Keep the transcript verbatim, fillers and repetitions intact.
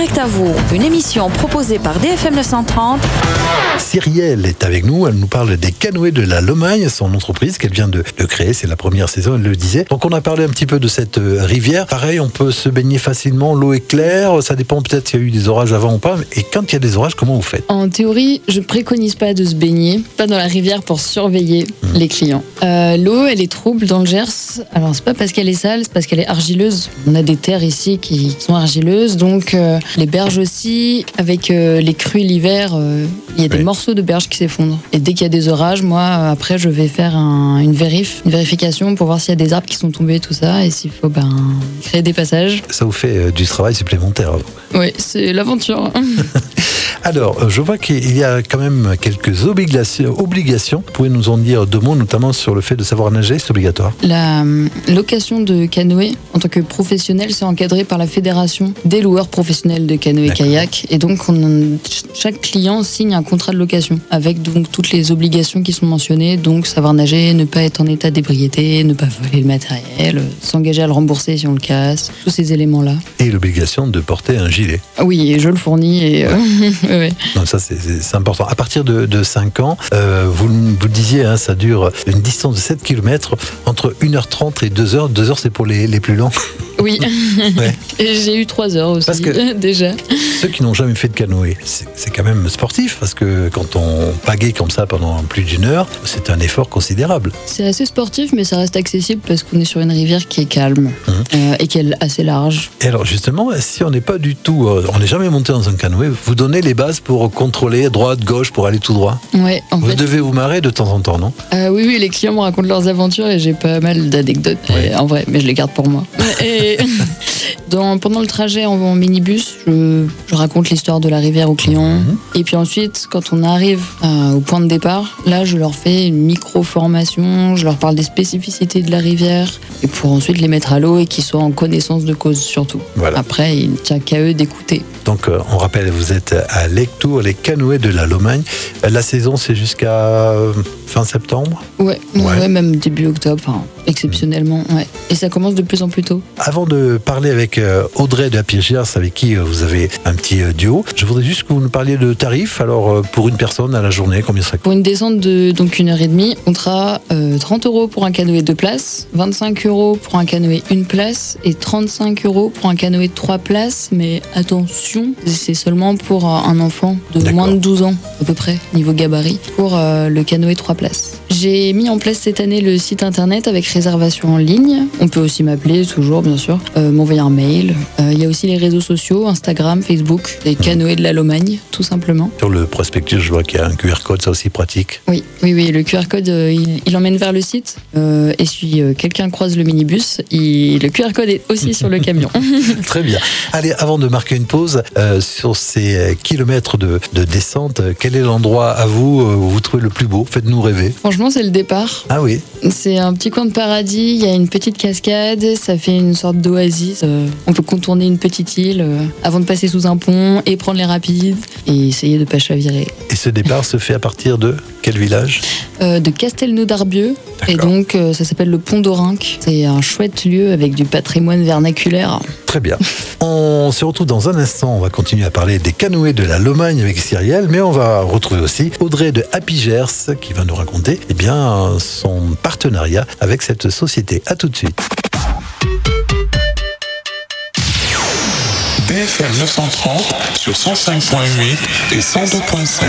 Direct à vous, une émission proposée par D F M neuf cent trente. Cyrielle est avec nous, elle nous parle des canoës de la Lomagne, son entreprise qu'elle vient de, de créer, c'est la première saison, elle le disait. Donc on a parlé un petit peu de cette rivière. Pareil, on peut se baigner facilement, l'eau est claire, ça dépend peut-être s'il y a eu des orages avant ou pas. Et quand il y a des orages, comment vous faites? En théorie, je préconise pas de se baigner, pas dans la rivière pour surveiller mmh. les clients. Euh, l'eau, elle est trouble dans le Gers. Alors c'est pas parce qu'elle est sale, c'est parce qu'elle est argileuse. On a des terres ici qui sont argileuses, donc euh, les berges aussi. Avec euh, les crues l'hiver, euh, il y a des oui. morceaux de berges qui s'effondrent. Et dès qu'il y a des orages, moi, après, je vais faire un, une vérif, une vérification pour voir s'il y a des arbres qui sont tombés, tout ça, et s'il faut ben, créer des passages. Ça vous fait euh, du travail supplémentaire. Oui, c'est l'aventure. Alors, je vois qu'il y a quand même quelques obligations. obligations. Vous pouvez nous en dire deux mots, notamment sur le fait de savoir nager, c'est obligatoire. La euh, location de canoë, en tant que professionnel, c'est encadré par la Fédération des loueurs professionnels de canoë et kayak. Et donc, on, chaque client signe un contrat de location avec donc toutes les obligations qui sont mentionnées. Donc, savoir nager, ne pas être en état d'ébriété, ne pas voler le matériel, s'engager à le rembourser si on le casse, tous ces éléments-là. Et l'obligation de porter un gilet. Oui, et je le fournis. Et, euh, ouais. Donc ça, c'est, c'est, c'est important. À partir de, de cinq ans, euh, vous, vous le disiez, hein, ça dure une distance de sept kilomètres, entre une heure trente et deux heures. deux heures, c'est pour les, les plus lents. Oui, ouais. J'ai eu trois heures aussi, parce que déjà. Ceux qui n'ont jamais fait de canoë, c'est, c'est quand même sportif, parce que quand on pagaie comme ça pendant plus d'une heure, c'est un effort considérable. C'est assez sportif, mais ça reste accessible parce qu'on est sur une rivière qui est calme mmh. euh, et qui est assez large. Et alors justement, si on n'est pas du tout, euh, on n'est jamais monté dans un canoë, vous donnez les bases pour contrôler droite, gauche, pour aller tout droit. Ouais, en vous fait, devez vous marrer de temps en temps, non? euh, Oui, oui, les clients me racontent leurs aventures et j'ai pas mal d'anecdotes, ouais. en vrai, mais je les garde pour moi. Et dans, pendant le trajet en, en minibus, je, je raconte l'histoire de la rivière aux clients. Mmh. Et puis ensuite, quand on arrive euh, au point de départ, là, je leur fais une micro-formation, je leur parle des spécificités de la rivière, et pour ensuite les mettre à l'eau et qu'ils soient en connaissance de cause surtout. Voilà. Après, il ne tient qu'à eux d'écouter. Donc, euh, on rappelle, vous êtes à Lectoure, les canoës de la Lomagne. La saison, c'est jusqu'à fin septembre? Ouais, ouais. ouais même début octobre, enfin, exceptionnellement. Ouais. Et ça commence de plus en plus tôt. Avant de parler avec euh, Audrey de Happy Gers, avec qui euh, vous avez un petit euh, duo, je voudrais juste que vous nous parliez de tarifs. Alors, euh, pour une personne à la journée, combien ça coûte? Pour une descente de donc une heure et demie, on sera euh, trente euros pour un canoë deux places, vingt-cinq euros pour un canoë une place et trente-cinq euros pour un canoë trois places. Mais attention, c'est seulement pour un enfant de D'accord. moins de douze ans, à peu près, niveau gabarit, pour euh, le canoë trois places. J'ai mis en place cette année le site internet avec réservation en ligne. On peut aussi m'appeler, toujours bien sûr, euh, m'envoyer un mail. Il euh, y a aussi les réseaux sociaux, Instagram, Facebook, les canoës de la Lomagne, tout simplement. Sur le prospectus, je vois qu'il y a un Q R code, ça aussi pratique. Oui, oui, oui, le Q R code, euh, il, il emmène vers le site. Euh, et si euh, quelqu'un croise le minibus, il, le Q R code est aussi sur le camion. Très bien. Allez, avant de marquer une pause, euh, sur ces kilomètres de, de descente, quel est l'endroit à vous euh, où vous trouvez le plus beau? Faites-nous rêver. Franchement, c'est le départ. Ah oui. C'est un petit coin de paradis, il y a une petite cascade, ça fait une sorte d'oasis. Euh, on peut contourner une petite île euh, avant de passer sous un pont et prendre les rapides et essayer de ne pas chavirer. Et ce départ se fait à partir de quel village? euh, De Castelnau-d'Arbieu. Et donc, euh, ça s'appelle le Pont d'Orinque. C'est un chouette lieu avec du patrimoine vernaculaire. Très bien. On se retrouve dans un instant. On va continuer à parler des canoës de la Lomagne avec Cyrielle, mais on va retrouver aussi Audrey de Happy Gers qui va nous raconter eh bien, son partenariat avec cette société. À tout de suite. D F M neuf cent trente sur cent cinq point huit et cent deux point cinq.